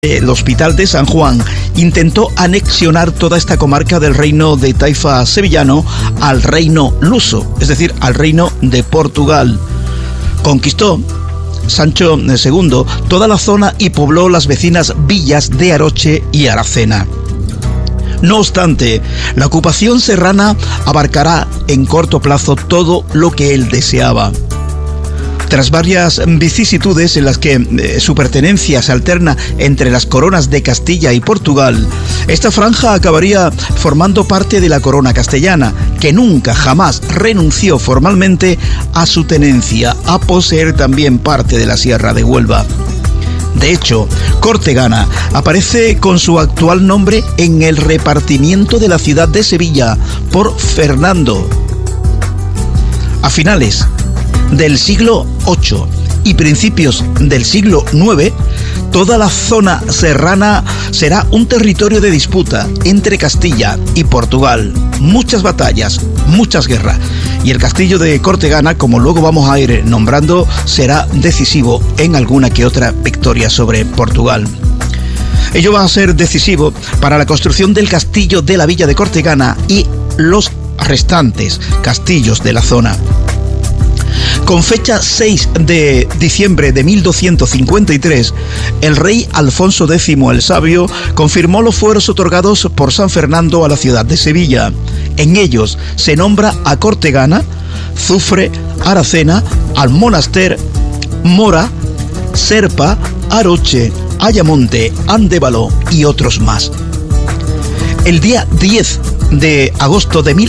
el Hospital de San Juan intentó anexionar toda esta comarca del reino de Taifa sevillano al reino luso, es decir, al reino de Portugal. Conquistó Sancho II toda la zona y pobló las vecinas villas de Aroche y Aracena. No obstante, la ocupación serrana abarcará en corto plazo todo lo que él deseaba. Tras varias vicisitudes en las que su pertenencia se alterna entre las coronas de Castilla y Portugal, esta franja acabaría formando parte de la corona castellana, que nunca jamás renunció formalmente a su tenencia, a poseer también parte de la Sierra de Huelva. De hecho, Cortegana aparece con su actual nombre en el repartimiento de la ciudad de Sevilla por Fernando. A finales del siglo VIII y principios del siglo IX, toda la zona serrana será un territorio de disputa entre Castilla y Portugal. Muchas batallas, muchas guerras. Y el castillo de Cortegana, como luego vamos a ir nombrando, será decisivo en alguna que otra victoria sobre Portugal. Ello va a ser decisivo para la construcción del castillo de la villa de Cortegana y los restantes castillos de la zona. Con fecha 6 de diciembre de 1253, el rey Alfonso X el Sabio confirmó los fueros otorgados por San Fernando a la ciudad de Sevilla. En ellos se nombra a Cortegana, Zufre, Aracena, Almonaster, Mora, Serpa, Aroche, Ayamonte, Andévalo y otros más. El día 10 de agosto de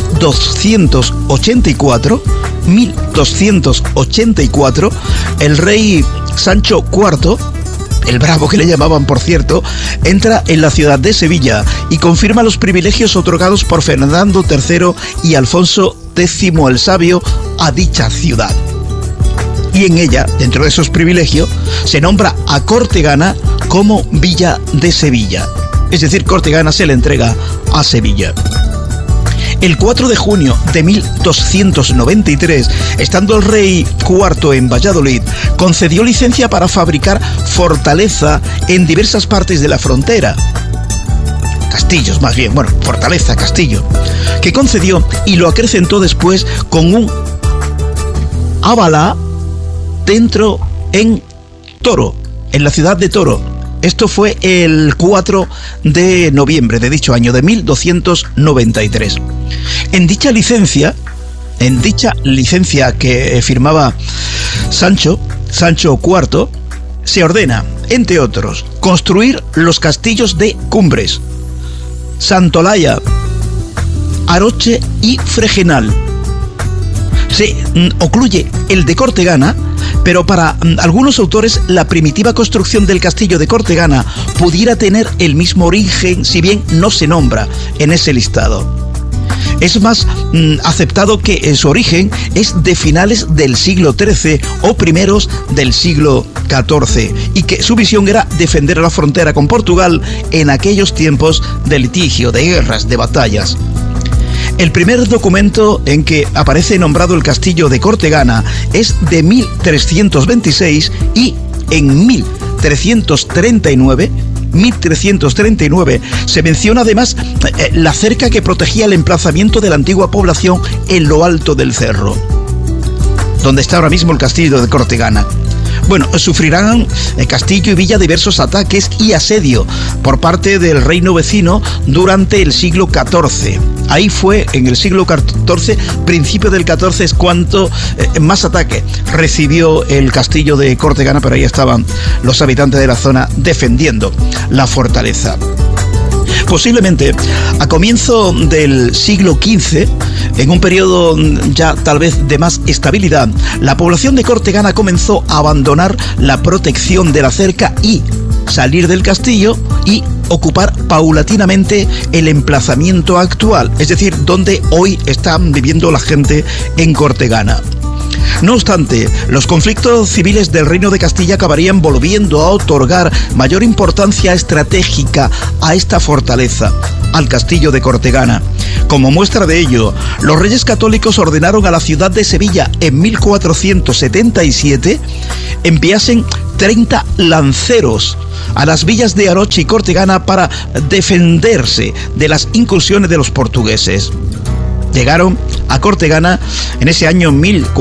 1284, el rey Sancho IV, el Bravo que le llamaban por cierto, entra en la ciudad de Sevilla y confirma los privilegios otorgados por Fernando III y Alfonso X el Sabio a dicha ciudad. Y en ella, dentro de esos privilegios, se nombra a Cortegana como Villa de Sevilla. Es decir, Cortegana se le entrega a Sevilla. El 4 de junio de 1293, estando el rey IV en Valladolid, concedió licencia para fabricar fortaleza en diversas partes de la frontera. Castillos, más bien, bueno, fortaleza, castillo, que concedió y lo acrecentó después con un Abalá dentro en Toro, en la ciudad de Toro. Esto fue el 4 de noviembre de dicho año, de 1293. En dicha licencia que firmaba Sancho IV, se ordena, entre otros, construir los castillos de Cumbres, Santolaya, Aroche y Fregenal. Se ocluye el de Cortegana, pero para algunos autores la primitiva construcción del castillo de Cortegana pudiera tener el mismo origen, si bien no se nombra en ese listado. Es más aceptado que su origen es de finales del siglo XIII o primeros del siglo XIV, y que su visión era defender la frontera con Portugal en aquellos tiempos de litigio, de guerras, de batallas. El primer documento en que aparece nombrado el castillo de Cortegana es de 1326 y en 1339 se menciona además la cerca que protegía el emplazamiento de la antigua población en lo alto del cerro, donde está ahora mismo el castillo de Cortegana. Bueno, sufrirán castillo y villa diversos ataques y asedio por parte del reino vecino durante el siglo XIV. Ahí fue, en el siglo XIV, principio del XIV, es cuanto más ataque recibió el castillo de Cortegana, pero ahí estaban los habitantes de la zona defendiendo la fortaleza. Posiblemente a comienzo del siglo XV, en un periodo ya tal vez de más estabilidad, la población de Cortegana comenzó a abandonar la protección de la cerca y salir del castillo y ocupar paulatinamente el emplazamiento actual, es decir, donde hoy están viviendo la gente en Cortegana. No obstante, los conflictos civiles del Reino de Castilla acabarían volviendo a otorgar mayor importancia estratégica a esta fortaleza, al castillo de Cortegana. Como muestra de ello, los reyes católicos ordenaron a la ciudad de Sevilla en 1477 enviasen 30 lanceros a las villas de Aroche y Cortegana para defenderse de las incursiones de los portugueses. Llegaron a Cortegana en ese año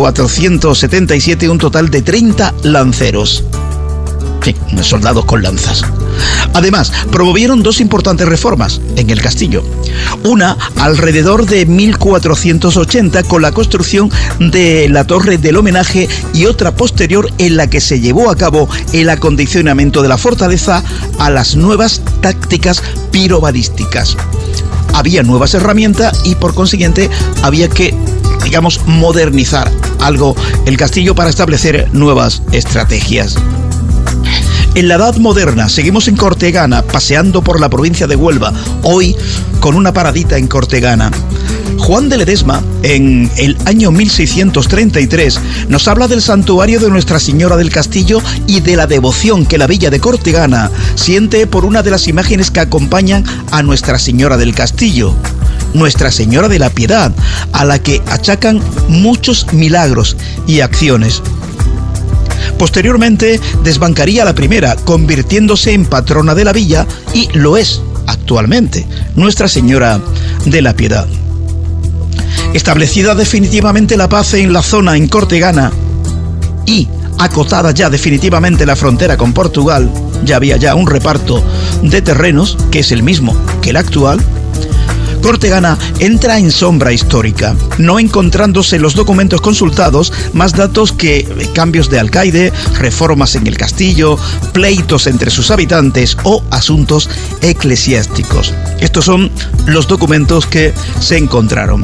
1477 un total de 30 lanceros. Sí, soldados con lanzas. Además, promovieron dos importantes reformas en el castillo. Una alrededor de 1480 con la construcción de la Torre del Homenaje y otra posterior en la que se llevó a cabo el acondicionamiento de la fortaleza a las nuevas tácticas pirobalísticas. Había nuevas herramientas y por consiguiente había que, digamos, modernizar algo el castillo para establecer nuevas estrategias. En la Edad Moderna seguimos en Cortegana, paseando por la provincia de Huelva, hoy con una paradita en Cortegana. Juan de Ledesma, en el año 1633, nos habla del santuario de Nuestra Señora del Castillo y de la devoción que la villa de Cortegana siente por una de las imágenes que acompañan a Nuestra Señora del Castillo, Nuestra Señora de la Piedad, a la que achacan muchos milagros y acciones. Posteriormente desbancaría la primera, convirtiéndose en patrona de la villa, y lo es actualmente, Nuestra Señora de la Piedad. Establecida definitivamente la paz en la zona en Cortegana y acotada ya definitivamente la frontera con Portugal, ya había ya un reparto de terrenos que es el mismo que el actual. Cortegana entra en sombra histórica, no encontrándose en los documentos consultados más datos que cambios de alcaide, reformas en el castillo, pleitos entre sus habitantes o asuntos eclesiásticos. Estos son los documentos que se encontraron.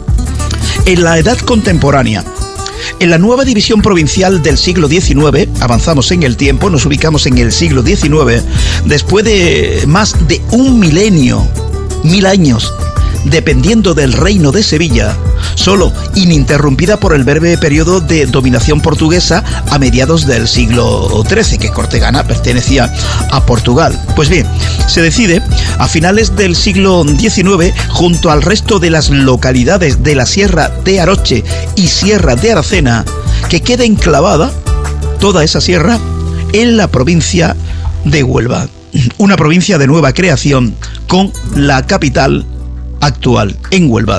En la edad contemporánea, en la nueva división provincial del siglo XIX, avanzamos en el tiempo, nos ubicamos en el siglo XIX, después de más de un milenio, 1000 años, dependiendo del reino de Sevilla, solo ininterrumpida por el breve periodo de dominación portuguesa a mediados del siglo XIII, que Cortegana pertenecía a Portugal. Pues bien, se decide a finales del siglo XIX, junto al resto de las localidades de la Sierra de Aroche y Sierra de Aracena, que quede enclavada toda esa sierra en la provincia de Huelva, una provincia de nueva creación con la capital actual en Huelva.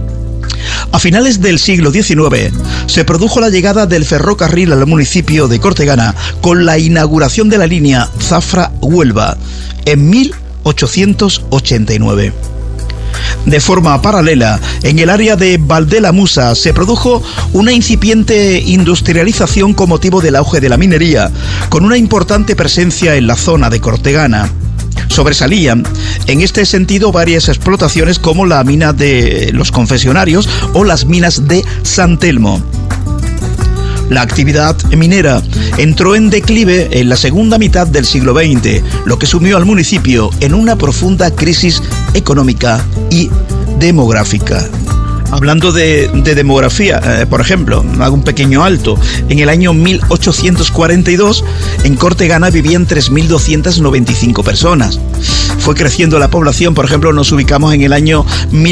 A finales del siglo XIX se produjo la llegada del ferrocarril al municipio de Cortegana con la inauguración de la línea Zafra-Huelva en 1889. De forma paralela, en el área de Valdelamusa se produjo una incipiente industrialización con motivo del auge de la minería, con una importante presencia en la zona de Cortegana. Sobresalían en este sentido varias explotaciones como la mina de los Confesionarios o las minas de San Telmo. La actividad minera entró en declive en la segunda mitad del siglo XX, lo que sumió al municipio en una profunda crisis económica y demográfica. Hablando de demografía, por ejemplo, hago un pequeño alto. En el año 1842, en Cortegana vivían 3.295 personas. Fue creciendo la población, por ejemplo, nos ubicamos en el año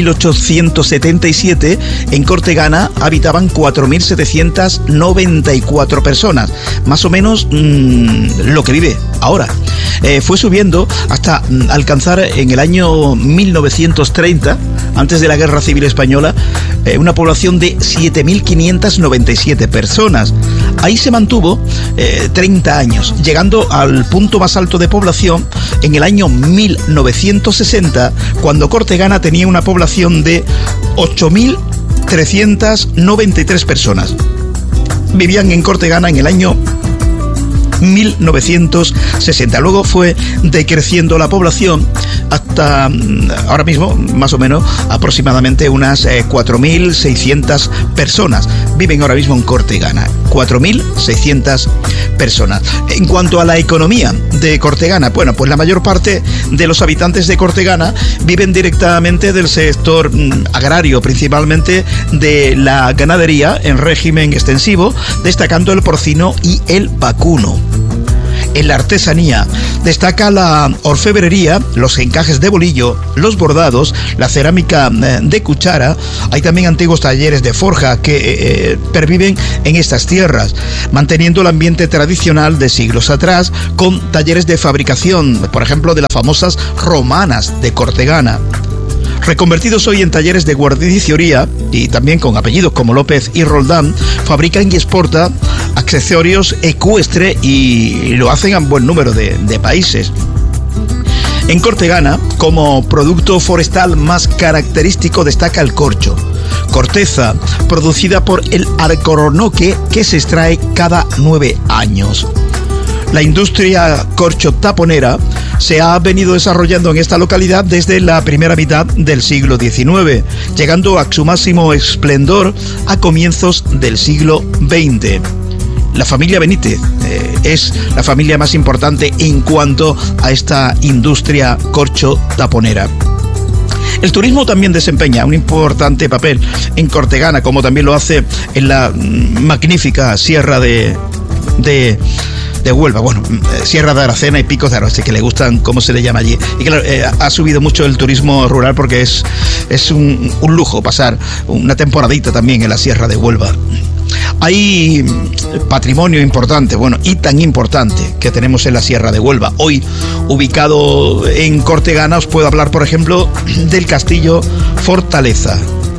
1877, en Cortegana habitaban 4.794 personas, más o menos lo que vive ahora. Fue subiendo hasta alcanzar en el año 1930, antes de la Guerra Civil Española, una población de 7.597 personas. Ahí se mantuvo 30 años, llegando al punto más alto de población en el año 1960, cuando Cortegana tenía una población de 8.393 personas. Vivían en Cortegana en el año 1960. Luego fue decreciendo la población hasta ahora mismo, más o menos, aproximadamente unas 4.600 personas viven ahora mismo en Cortegana. 4.600 personas. En cuanto a la economía de Cortegana, bueno, pues la mayor parte de los habitantes de Cortegana viven directamente del sector agrario, principalmente de la ganadería en régimen extensivo, destacando el porcino y el vacuno. en la artesanía. Destaca la orfebrería, los encajes de bolillo, los bordados, la cerámica de cuchara. Hay también antiguos talleres de forja que perviven en estas tierras, manteniendo el ambiente tradicional de siglos atrás, con talleres de fabricación, por ejemplo, de las famosas romanas de Cortegana. Reconvertidos hoy en talleres de guarnicioría y también con apellidos como López y Roldán, fabrican y exportan accesorios ecuestre y lo hacen en buen número de países. En Cortegana, como producto forestal más característico, destaca el corcho, corteza producida por el alcornoque que se extrae cada 9 años. La industria corcho-taponera se ha venido desarrollando en esta localidad desde la primera mitad del siglo XIX, llegando a su máximo esplendor a comienzos del siglo XX. La familia Benítez es la familia más importante en cuanto a esta industria corcho-taponera. El turismo también desempeña un importante papel en Cortegana, como también lo hace en la magnífica Sierra de Huelva, Sierra de Aracena y Picos de Aroche, que le gustan, como se le llama allí. Y claro, ha subido mucho el turismo rural porque es un lujo pasar una temporadita también en la Sierra de Huelva. Hay patrimonio importante, y tan importante que tenemos en la Sierra de Huelva. Hoy, ubicado en Cortegana, os puedo hablar, por ejemplo, del Castillo Fortaleza.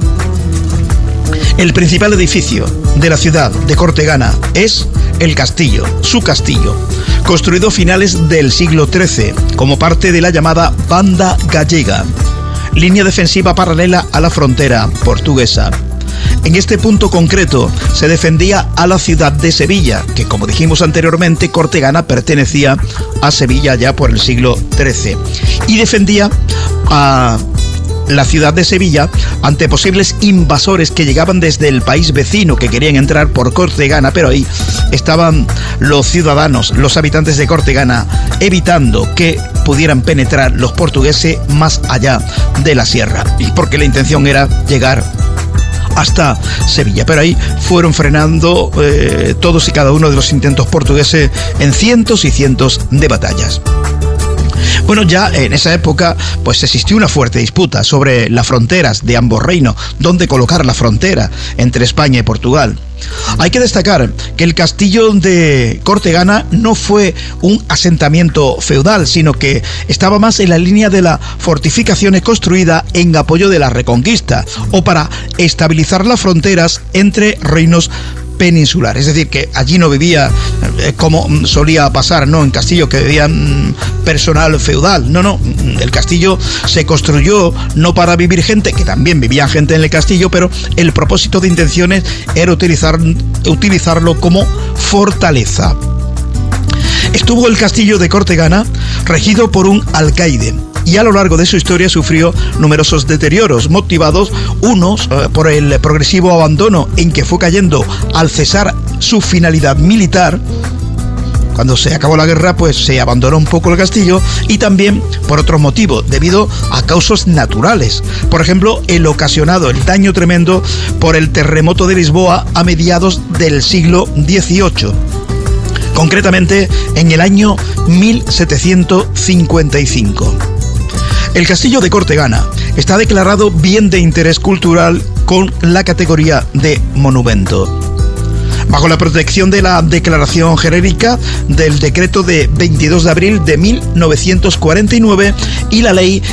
El principal edificio de la ciudad de Cortegana es el castillo, su castillo, construido a finales del siglo XIII como parte de la llamada Banda Gallega, línea defensiva paralela a la frontera portuguesa. En este punto concreto se defendía a la ciudad de Sevilla, que, como dijimos anteriormente, Cortegana pertenecía a Sevilla ya por el siglo XIII, y defendía a la ciudad de Sevilla ante posibles invasores que llegaban desde el país vecino, que querían entrar por Cortegana, pero ahí estaban los ciudadanos, los habitantes de Cortegana, evitando que pudieran penetrar los portugueses más allá de la sierra, porque la intención era llegar hasta Sevilla, pero ahí fueron frenando todos y cada uno de los intentos portugueses en cientos y cientos de batallas. Ya en esa época pues existió una fuerte disputa sobre las fronteras de ambos reinos, dónde colocar la frontera entre España y Portugal. Hay que destacar que el castillo de Cortegana no fue un asentamiento feudal, sino que estaba más en la línea de las fortificaciones construidas en apoyo de la Reconquista o para estabilizar las fronteras entre reinos peninsular, es decir, que allí no vivía como solía pasar, en Castillo, que vivían personal feudal. No, el castillo se construyó no para vivir gente, que también vivía gente en el castillo, pero el propósito de intenciones era utilizarlo como fortaleza. Estuvo el castillo de Cortegana regido por un alcaide, y a lo largo de su historia sufrió numerosos deterioros, motivados unos por el progresivo abandono en que fue cayendo al cesar su finalidad militar. Cuando se acabó la guerra, pues se abandonó un poco el castillo, y también por otros motivos, debido a causas naturales. Por ejemplo, el daño tremendo por el terremoto de Lisboa a mediados del siglo XVIII. Concretamente en el año 1755. El castillo de Cortegana está declarado bien de interés cultural con la categoría de monumento, bajo la protección de la declaración genérica del decreto de 22 de abril de 1949 y la ley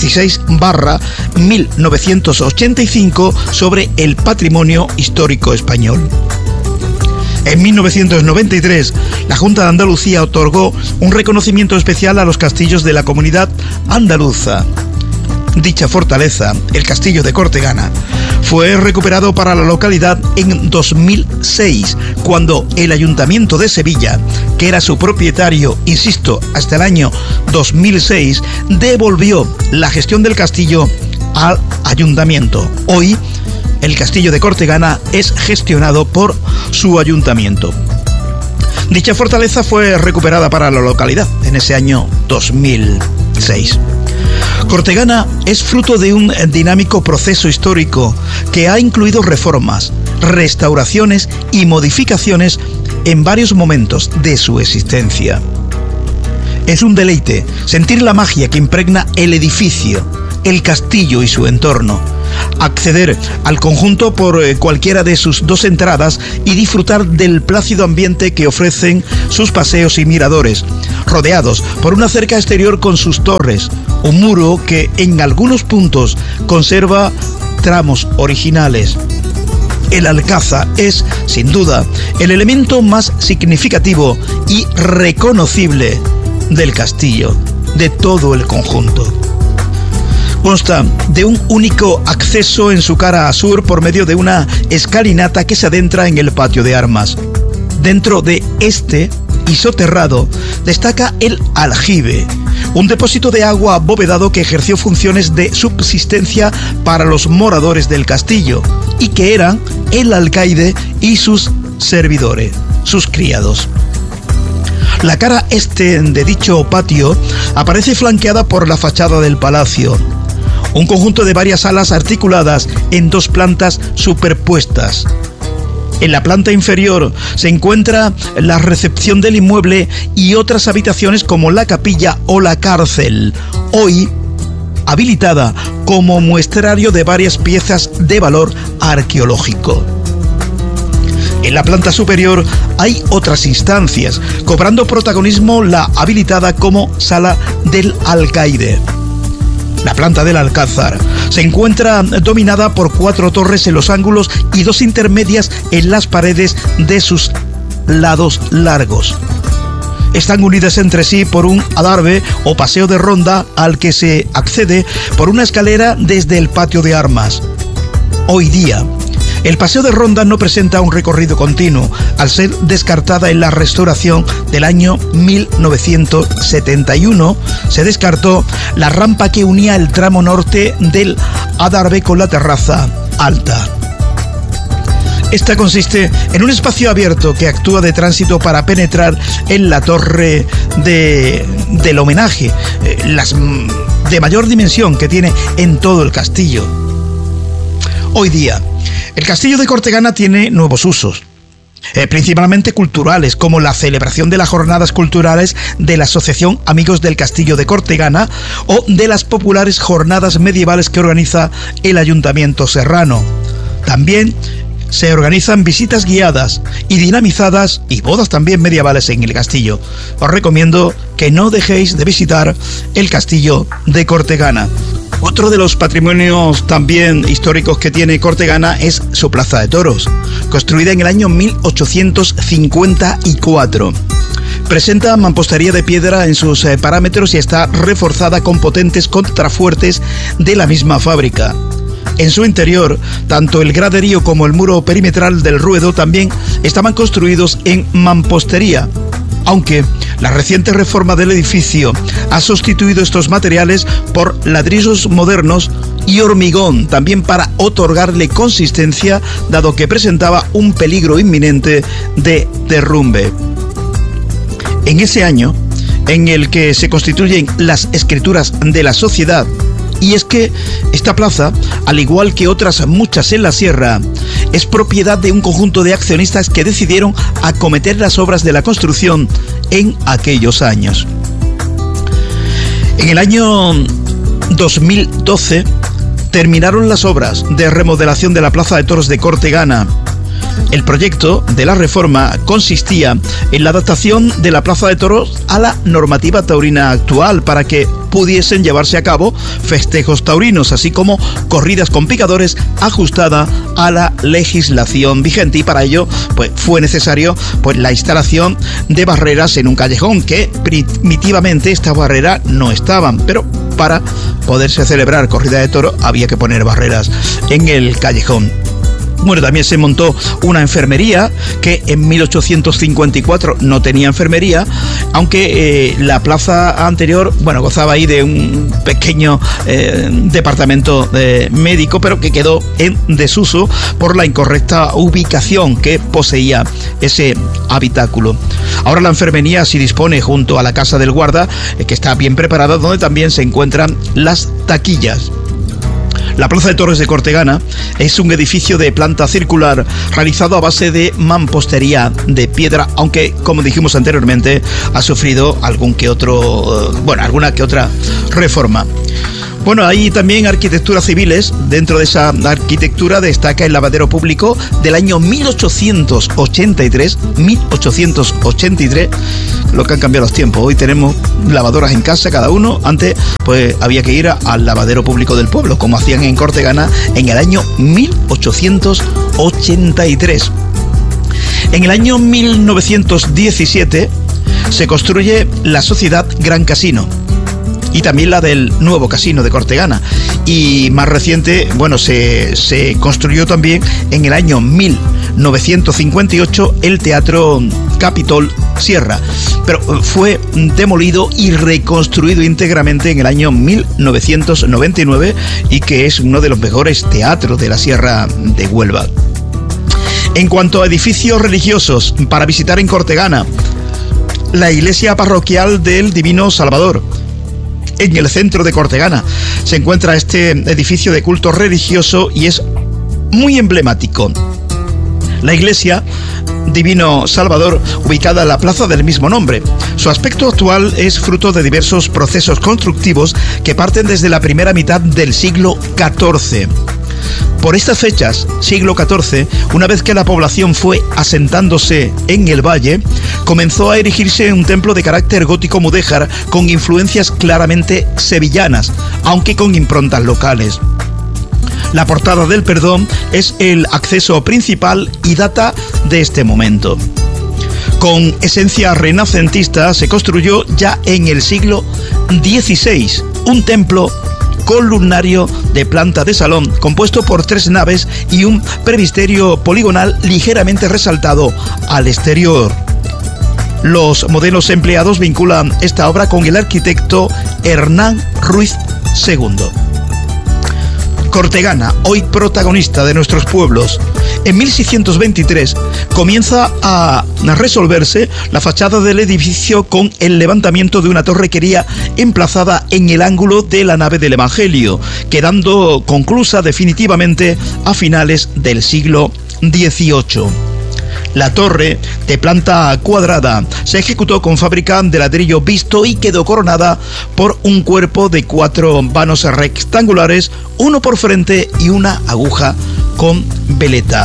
16/1985 sobre el patrimonio histórico español. En 1993, la Junta de Andalucía otorgó un reconocimiento especial a los castillos de la comunidad andaluza. Dicha fortaleza, el castillo de Cortegana, fue recuperado para la localidad en 2006, cuando el Ayuntamiento de Sevilla, que era su propietario, insisto, hasta el año 2006, devolvió la gestión del castillo al Ayuntamiento. Hoy, el castillo de Cortegana es gestionado por su ayuntamiento. Dicha fortaleza fue recuperada para la localidad en ese año 2006. Cortegana es fruto de un dinámico proceso histórico que ha incluido reformas, restauraciones y modificaciones en varios momentos de su existencia. Es un deleite sentir la magia que impregna el edificio, el castillo y su entorno. Acceder al conjunto por cualquiera de sus dos entradas y disfrutar del plácido ambiente que ofrecen sus paseos y miradores, rodeados por una cerca exterior con sus torres, un muro que en algunos puntos conserva tramos originales. El alcázar es, sin duda, el elemento más significativo y reconocible del castillo, de todo el conjunto. Consta de un único acceso en su cara sur por medio de una escalinata que se adentra en el patio de armas. Dentro de este y soterrado destaca el aljibe, un depósito de agua abovedado que ejerció funciones de subsistencia para los moradores del castillo y que eran el alcaide y sus servidores, sus criados. La cara este de dicho patio aparece flanqueada por la fachada del palacio, un conjunto de varias salas articuladas en dos plantas superpuestas. En la planta inferior se encuentra la recepción del inmueble y otras habitaciones como la capilla o la cárcel, hoy habilitada como muestrario de varias piezas de valor arqueológico. En la planta superior hay otras instancias, cobrando protagonismo la habilitada como Sala del Alcaide. La planta del Alcázar se encuentra dominada por 4 torres en los ángulos y 2 intermedias en las paredes de sus lados largos. Están unidas entre sí por un adarve o paseo de ronda al que se accede por una escalera desde el patio de armas. Hoy día, el paseo de ronda no presenta un recorrido continuo, al ser descartada en la restauración del año 1971. Se descartó la rampa que unía el tramo norte del adarve con la terraza alta. Esta consiste en un espacio abierto que actúa de tránsito para penetrar en la torre del homenaje, las de mayor dimensión que tiene en todo el castillo. Hoy día, el castillo de Cortegana tiene nuevos usos, principalmente culturales, como la celebración de las jornadas culturales de la Asociación Amigos del Castillo de Cortegana o de las populares jornadas medievales que organiza el Ayuntamiento serrano. También se organizan visitas guiadas y dinamizadas y bodas también medievales en el castillo. Os recomiendo que no dejéis de visitar el castillo de Cortegana. Otro de los patrimonios también históricos que tiene Cortegana es su plaza de toros, construida en el año 1854. Presenta mampostería de piedra en sus parámetros y está reforzada con potentes contrafuertes de la misma fábrica. En su interior, tanto el graderío como el muro perimetral del ruedo también estaban construidos en mampostería, aunque la reciente reforma del edificio ha sustituido estos materiales por ladrillos modernos y hormigón, también para otorgarle consistencia, dado que presentaba un peligro inminente de derrumbe. En ese año, en el que se constituyen las escrituras de la sociedad, y es que esta plaza, al igual que otras muchas en la sierra, es propiedad de un conjunto de accionistas que decidieron acometer las obras de la construcción en aquellos años. En el año 2012 terminaron las obras de remodelación de la Plaza de Toros de Cortegana. El proyecto de la reforma consistía en la adaptación de la Plaza de Toros a la normativa taurina actual para que pudiesen llevarse a cabo festejos taurinos, así como corridas con picadores ajustada a la legislación vigente, y para ello fue necesario la instalación de barreras en un callejón, que primitivamente estas barreras no estaban, pero para poderse celebrar corrida de toro había que poner barreras en el callejón. Bueno, también se montó una enfermería que en 1854 no tenía enfermería, aunque la plaza anterior, gozaba ahí de un pequeño departamento médico, pero que quedó en desuso por la incorrecta ubicación que poseía ese habitáculo. Ahora la enfermería sí dispone junto a la casa del guarda, que está bien preparada, donde también se encuentran las taquillas. La Plaza de Torres de Cortegana es un edificio de planta circular realizado a base de mampostería de piedra, aunque, como dijimos anteriormente, ha sufrido alguna que otra reforma. Bueno, hay también arquitecturas civiles. Dentro de esa arquitectura destaca el lavadero público del año 1883, lo que han cambiado los tiempos. Hoy tenemos lavadoras en casa cada uno. Antes pues había que ir al lavadero público del pueblo, como hacían en Cortegana en el año 1883. En el año 1917 se construye la Sociedad Gran Casino y también la del nuevo casino de Cortegana. Y más reciente, se construyó también en el año 1958 el Teatro Capitol Sierra, pero fue demolido y reconstruido íntegramente en el año 1999, y que es uno de los mejores teatros de la Sierra de Huelva. En cuanto a edificios religiosos para visitar en Cortegana, la iglesia parroquial del Divino Salvador. En el centro de Cortegana se encuentra este edificio de culto religioso y es muy emblemático. La iglesia Divino Salvador, ubicada en la plaza del mismo nombre. Su aspecto actual es fruto de diversos procesos constructivos que parten desde la primera mitad del siglo XIV. Por estas fechas, siglo XIV, una vez que la población fue asentándose en el valle, comenzó a erigirse un templo de carácter gótico mudéjar con influencias claramente sevillanas, aunque con improntas locales. La Portada del Perdón es el acceso principal y data de este momento. Con esencia renacentista se construyó ya en el siglo XVI un templo columnario de planta de salón, compuesto por 3 naves y un presbiterio poligonal ligeramente resaltado al exterior. Los modelos empleados vinculan esta obra con el arquitecto Hernán Ruiz II. Cortegana, hoy protagonista de nuestros pueblos. En 1623 comienza a resolverse la fachada del edificio con el levantamiento de una torrequería emplazada en el ángulo de la nave del Evangelio, quedando conclusa definitivamente a finales del siglo XVIII. La torre, de planta cuadrada, se ejecutó con fábrica de ladrillo visto y quedó coronada por un cuerpo de 4 vanos rectangulares, uno por frente y una aguja con veleta.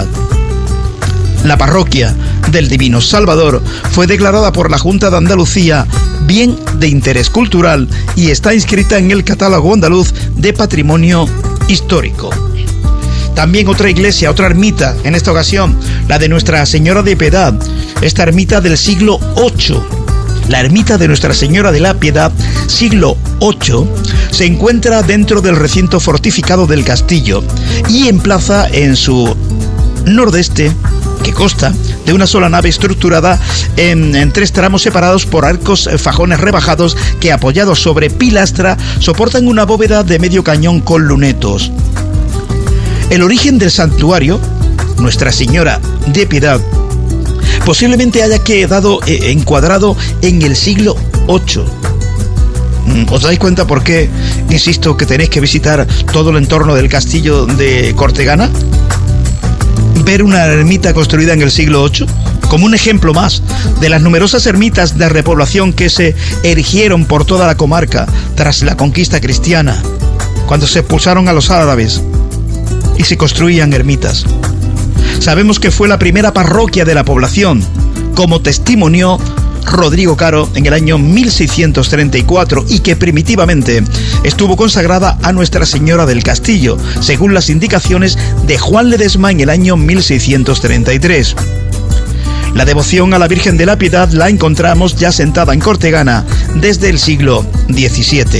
La parroquia del Divino Salvador fue declarada por la Junta de Andalucía bien de interés cultural y está inscrita en el Catálogo Andaluz de Patrimonio Histórico. También otra iglesia, otra ermita, en esta ocasión, la de Nuestra Señora de Piedad, esta ermita del siglo VIII. La ermita de Nuestra Señora de la Piedad, siglo VIII, se encuentra dentro del recinto fortificado del castillo y emplaza en su nordeste, que consta de una sola nave estructurada en 3 tramos separados por arcos fajones rebajados que, apoyados sobre pilastra, soportan una bóveda de medio cañón con lunetos. El origen del santuario, Nuestra Señora de Piedad, posiblemente haya quedado encuadrado en el siglo VIII. ¿Os dais cuenta por qué insisto que tenéis que visitar todo el entorno del castillo de Cortegana? Ver una ermita construida en el siglo VIII como un ejemplo más de las numerosas ermitas de repoblación que se erigieron por toda la comarca tras la conquista cristiana, cuando se expulsaron a los árabes y se construían ermitas. Sabemos que fue la primera parroquia de la población, como testimonió Rodrigo Caro en el año 1634, y que primitivamente estuvo consagrada a Nuestra Señora del Castillo, según las indicaciones de Juan Ledesma en el año 1633. La devoción a la Virgen de la Piedad la encontramos ya sentada en Cortegana desde el siglo XVII.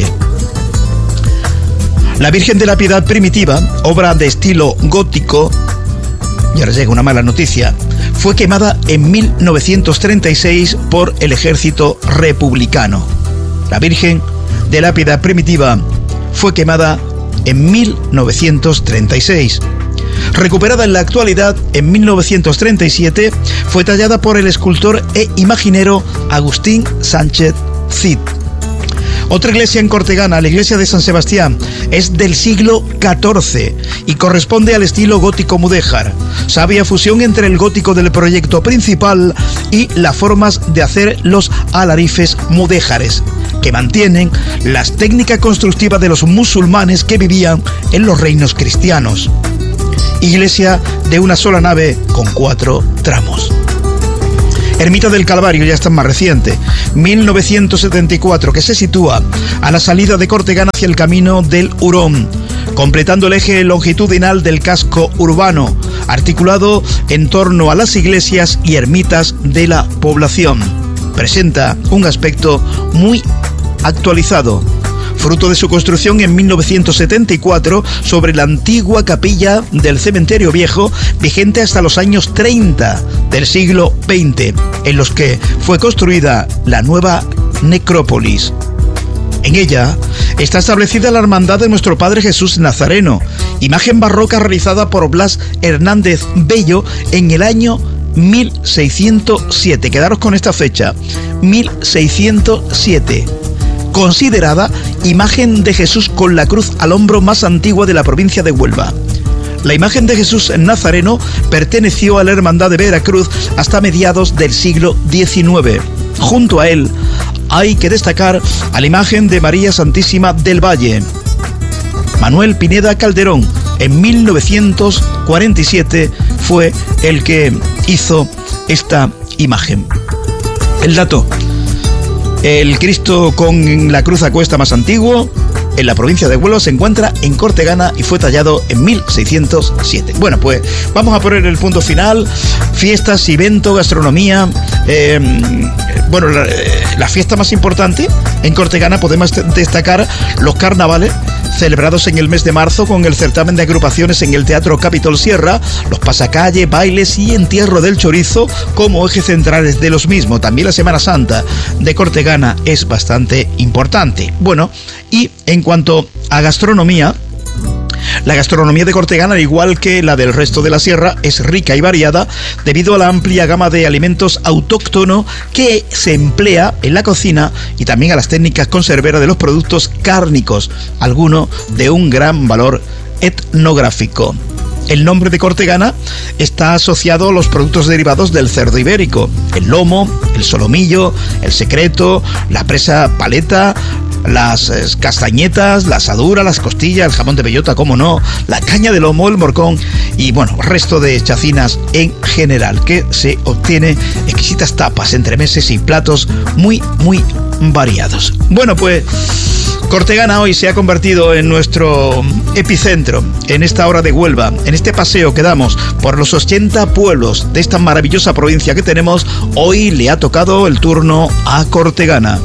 La Virgen de la Piedad primitiva, obra de estilo gótico, y ahora llega una mala noticia, fue quemada en 1936 por el ejército republicano. La Virgen de la Piedad primitiva fue quemada en 1936. Recuperada en la actualidad, en 1937, fue tallada por el escultor e imaginero Agustín Sánchez Cid. Otra iglesia en Cortegana, la iglesia de San Sebastián, es del siglo XIV y corresponde al estilo gótico mudéjar. Sabia fusión entre el gótico del proyecto principal y las formas de hacer los alarifes mudéjares, que mantienen las técnicas constructivas de los musulmanes que vivían en los reinos cristianos. Iglesia de una sola nave con 4 tramos. Ermita del Calvario, ya está más reciente, 1974, que se sitúa a la salida de Cortegana hacia el camino del Hurón, completando el eje longitudinal del casco urbano, articulado en torno a las iglesias y ermitas de la población. Presenta un aspecto muy actualizado, fruto de su construcción en 1974 sobre la antigua capilla del cementerio viejo, vigente hasta los años 30 del siglo XX, en los que fue construida la nueva necrópolis. En ella está establecida la Hermandad de Nuestro Padre Jesús Nazareno, imagen barroca realizada por Blas Hernández Bello en el año 1607. Quedaros con esta fecha, 1607. Considerada imagen de Jesús con la cruz al hombro más antigua de la provincia de Huelva. La imagen de Jesús Nazareno perteneció a la Hermandad de Veracruz hasta mediados del siglo XIX. Junto a él hay que destacar a la imagen de María Santísima del Valle. Manuel Pineda Calderón, en 1947, fue el que hizo esta imagen. El dato: el Cristo con la cruz a cuesta más antiguo en la provincia de Huelva se encuentra en Cortegana y fue tallado en 1607. Bueno, pues vamos a poner el punto final. Fiestas, evento, gastronomía. La fiesta más importante en Cortegana podemos destacar los carnavales celebrados en el mes de marzo con el certamen de agrupaciones en el Teatro Capitol Sierra, los pasacalles, bailes y entierro del chorizo como ejes centrales de los mismos. También la Semana Santa de Cortegana es bastante importante. Bueno, y en cuanto a gastronomía, la gastronomía de Cortegana, al igual que la del resto de la sierra, es rica y variada debido a la amplia gama de alimentos autóctonos que se emplea en la cocina y también a las técnicas conserveras de los productos cárnicos, algunos de un gran valor etnográfico. El nombre de Cortegana está asociado a los productos derivados del cerdo ibérico: el lomo, el solomillo, el secreto, la presa paleta, las castañetas, la asadura, las costillas, el jamón de bellota, como no, la caña de lomo, el morcón y, bueno, resto de chacinas en general, que se obtiene exquisitas tapas, entremeses y platos muy, muy variados. Bueno, pues Cortegana hoy se ha convertido en nuestro epicentro en esta hora de Huelva, en este paseo que damos por los 80 pueblos de esta maravillosa provincia que tenemos. Hoy le ha tocado el turno a Cortegana.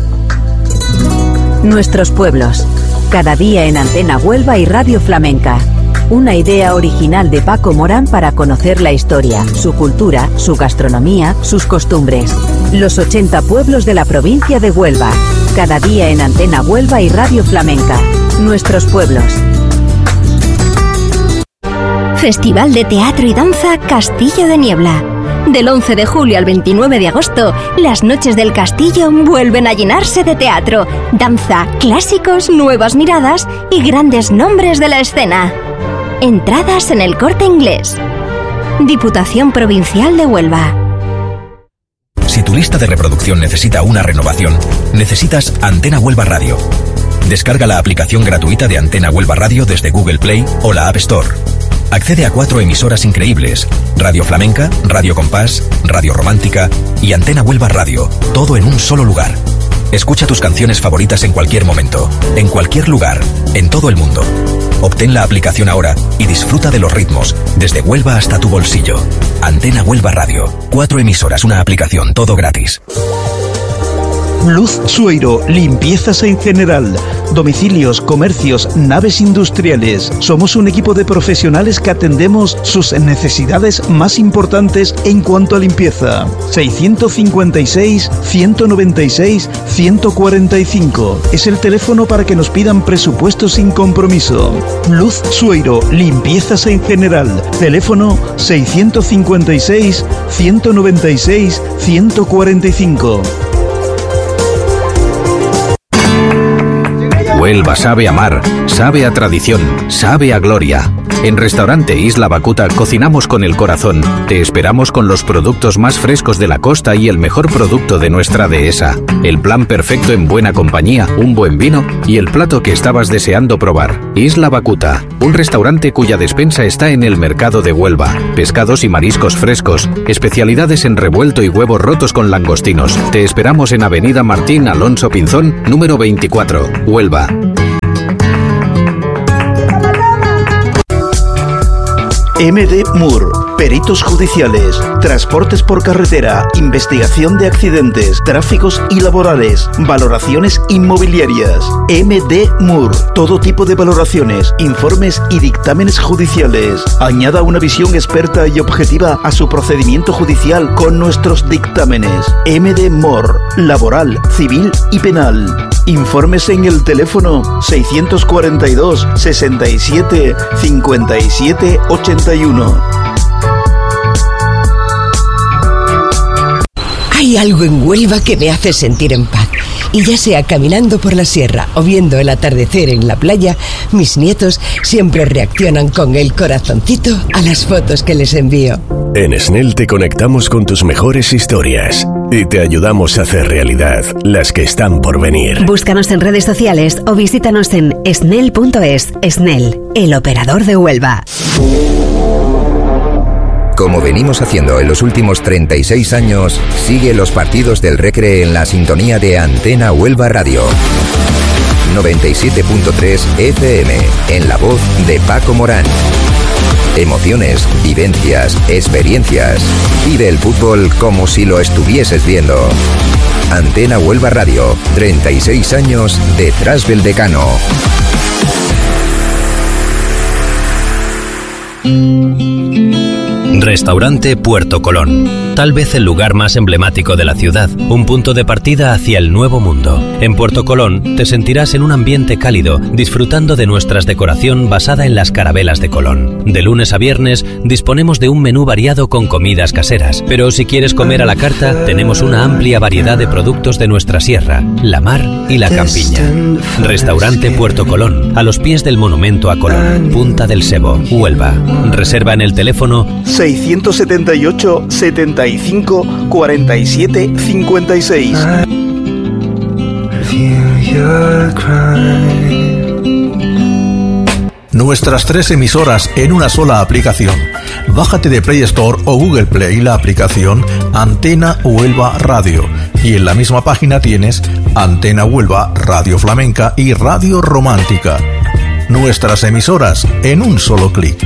Nuestros pueblos, cada día en Antena Huelva y Radio Flamenca. Una idea original de Paco Morán para conocer la historia, su cultura, su gastronomía, sus costumbres. Los 80 pueblos de la provincia de Huelva, cada día en Antena Huelva y Radio Flamenca. Nuestros pueblos. Festival de Teatro y Danza Castillo de Niebla. Del 11 de julio al 29 de agosto, las noches del castillo vuelven a llenarse de teatro, danza, clásicos, nuevas miradas y grandes nombres de la escena. Entradas en El Corte Inglés. Diputación Provincial de Huelva. Si tu lista de reproducción necesita una renovación, necesitas Antena Huelva Radio. Descarga la aplicación gratuita de Antena Huelva Radio desde Google Play o la App Store. Accede a 4 emisoras increíbles: Radio Flamenca, Radio Compás, Radio Romántica y Antena Huelva Radio, todo en un solo lugar. Escucha tus canciones favoritas en cualquier momento, en cualquier lugar, en todo el mundo. Obtén la aplicación ahora y disfruta de los ritmos, desde Huelva hasta tu bolsillo. Antena Huelva Radio, 4 emisoras, una aplicación, todo gratis. Luz Sueiro, limpiezas en general, domicilios, comercios, naves industriales. Somos un equipo de profesionales que atendemos sus necesidades más importantes en cuanto a limpieza. 656-196-145 es el teléfono para que nos pidan presupuesto sin compromiso. Luz Sueiro, limpiezas en general. Teléfono 656-196-145. Huelva sabe a mar, sabe a tradición, sabe a gloria. En Restaurante Isla Bacuta cocinamos con el corazón. Te esperamos con los productos más frescos de la costa y el mejor producto de nuestra dehesa. El plan perfecto en buena compañía, un buen vino y el plato que estabas deseando probar. Isla Bacuta, un restaurante cuya despensa está en el mercado de Huelva. Pescados y mariscos frescos, especialidades en revuelto y huevos rotos con langostinos. Te esperamos en Avenida Martín Alonso Pinzón, número 24, Huelva. MD Moore, peritos judiciales, transportes por carretera, investigación de accidentes, tráficos y laborales, valoraciones inmobiliarias. MD Moore, todo tipo de valoraciones, informes y dictámenes judiciales. Añada una visión experta y objetiva a su procedimiento judicial con nuestros dictámenes. MD Moore, laboral, civil y penal. Informes en el teléfono 642 67 57 81. Hay algo en Huelva que me hace sentir en paz. Y ya sea caminando por la sierra o viendo el atardecer en la playa, mis nietos siempre reaccionan con el corazoncito a las fotos que les envío. En SNEL te conectamos con tus mejores historias y te ayudamos a hacer realidad las que están por venir. Búscanos en redes sociales o visítanos en snel.es. SNEL, el operador de Huelva. Como venimos haciendo en los últimos 36 años, sigue los partidos del Recre en la sintonía de Antena Huelva Radio. 97.3 FM, en la voz de Paco Morán. Emociones, vivencias, experiencias. Vive el fútbol como si lo estuvieses viendo. Antena Huelva Radio, 36 años detrás del decano. Restaurante Puerto Colón. Tal vez el lugar más emblemático de la ciudad, un punto de partida hacia el nuevo mundo. En Puerto Colón te sentirás en un ambiente cálido, disfrutando de nuestra decoración basada en las carabelas de Colón. De lunes a viernes disponemos de un menú variado con comidas caseras, pero si quieres comer a la carta, tenemos una amplia variedad de productos de nuestra sierra, la mar y la campiña. Restaurante Puerto Colón, a los pies del monumento a Colón, Punta del Sebo, Huelva. Reserva en el teléfono 678 75 47 56. Nuestras 3 emisoras en una sola aplicación. Bájate de Play Store o Google Play la aplicación Antena Huelva Radio y en la misma página tienes Antena Huelva, Radio Flamenca y Radio Romántica. Nuestras emisoras en un solo clic.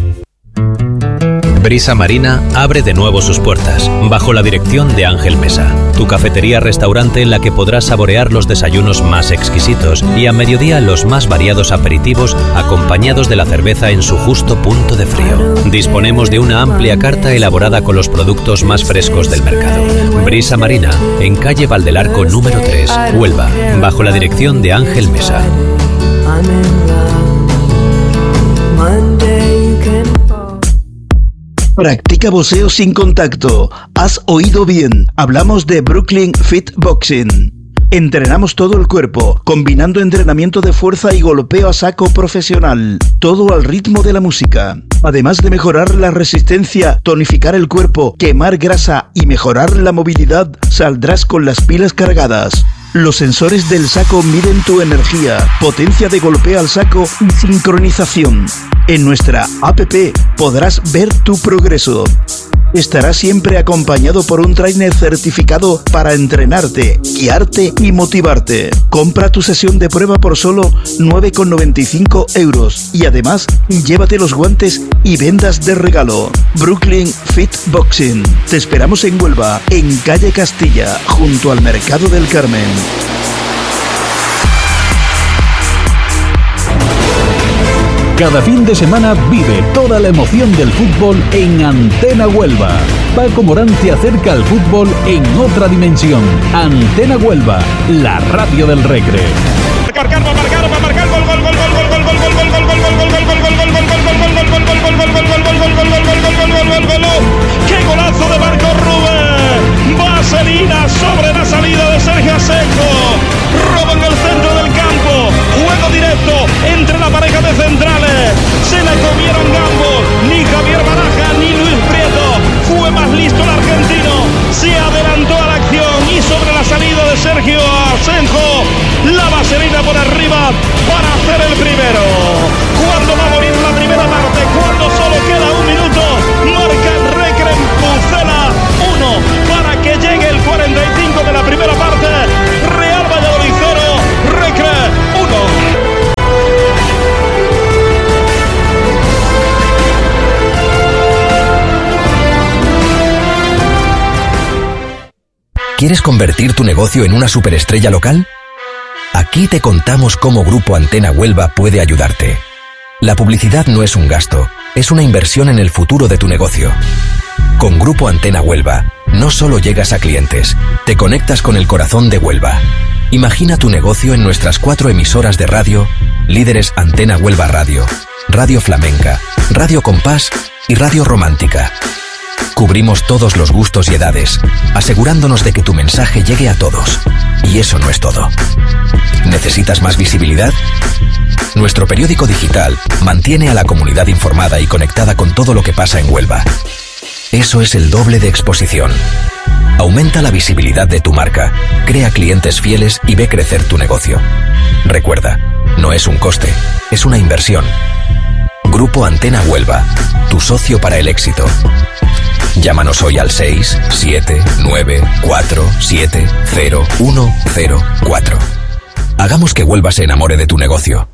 Brisa Marina abre de nuevo sus puertas, bajo la dirección de Ángel Mesa, tu cafetería-restaurante en la que podrás saborear los desayunos más exquisitos y a mediodía los más variados aperitivos acompañados de la cerveza en su justo punto de frío. Disponemos de una amplia carta elaborada con los productos más frescos del mercado. Brisa Marina, en calle Valdelarco número 3, Huelva, bajo la dirección de Ángel Mesa. Practica boxeo sin contacto. Has oído bien. Hablamos de Brooklyn Fit Boxing. Entrenamos todo el cuerpo, combinando entrenamiento de fuerza y golpeo a saco profesional. Todo al ritmo de la música. Además de mejorar la resistencia, tonificar el cuerpo, quemar grasa y mejorar la movilidad, saldrás con las pilas cargadas. Los sensores del saco miden tu energía, potencia de golpeo al saco y sincronización. En nuestra app podrás ver tu progreso. Estarás siempre acompañado por un trainer certificado para entrenarte, guiarte y motivarte. Compra tu sesión de prueba por solo 9,95 € y además llévate los guantes y vendas de regalo. Brooklyn Fit Boxing. Te esperamos en Huelva, en calle Castilla, junto al Mercado del Carmen. Cada fin de semana vive toda la emoción del fútbol en Antena Huelva. Paco Morán te acerca al fútbol en otra dimensión. Antena Huelva, la radio del Recre. ¡Qué golazo de Marco Rubén! Vaselina sobre la salida de Sergio Asenjo. Roba en el centro del campo. Juega ¿Quieres convertir tu negocio en una superestrella local? Aquí te contamos cómo Grupo Antena Huelva puede ayudarte. La publicidad no es un gasto, es una inversión en el futuro de tu negocio. Con Grupo Antena Huelva, no solo llegas a clientes, te conectas con el corazón de Huelva. Imagina tu negocio en nuestras 4 emisoras de radio, líderes Antena Huelva Radio, Radio Flamenca, Radio Compás y Radio Romántica. Cubrimos todos los gustos y edades, asegurándonos de que tu mensaje llegue a todos. Y eso no es todo. ¿Necesitas más visibilidad? Nuestro periódico digital mantiene a la comunidad informada y conectada con todo lo que pasa en Huelva. Eso es el doble de exposición. Aumenta la visibilidad de tu marca, crea clientes fieles y ve crecer tu negocio. Recuerda, no es un coste, es una inversión. Grupo Antena Huelva, tu socio para el éxito. Llámanos hoy al 679470104. Hagamos que Huelva se enamore de tu negocio.